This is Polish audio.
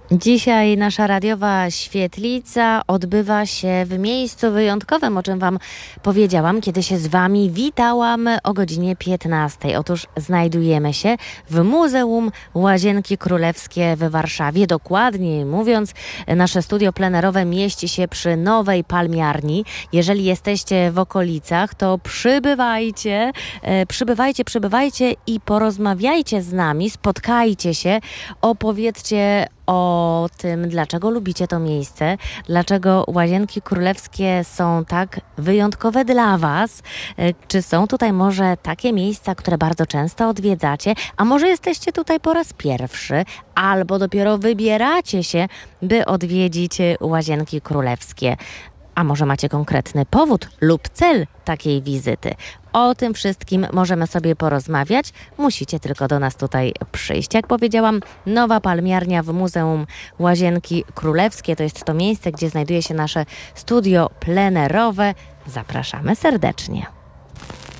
Dzisiaj nasza radiowa świetlica odbywa się w miejscu wyjątkowym, o czym Wam powiedziałam, kiedy się z Wami witałam o godzinie 15. Otóż znajdujemy się w Muzeum Łazienki Królewskie w Warszawie. Dokładniej mówiąc, nasze studio plenerowe mieści się przy Nowej Palmiarni. Jeżeli jesteście w okolicach, to przybywajcie i porozmawiajcie z nami, spotkajcie się, opowiedzcie o tym, dlaczego lubicie to miejsce, dlaczego Łazienki Królewskie są tak wyjątkowe dla Was. Czy są tutaj może takie miejsca, które bardzo często odwiedzacie, a może jesteście tutaj po raz pierwszy, albo dopiero wybieracie się, by odwiedzić Łazienki Królewskie. A może macie konkretny powód lub cel takiej wizyty? O tym wszystkim możemy sobie porozmawiać. Musicie tylko do nas tutaj przyjść. Jak powiedziałam, Nowa Palmiarnia w Muzeum Łazienki Królewskie to jest to miejsce, gdzie znajduje się nasze studio plenerowe. Zapraszamy serdecznie.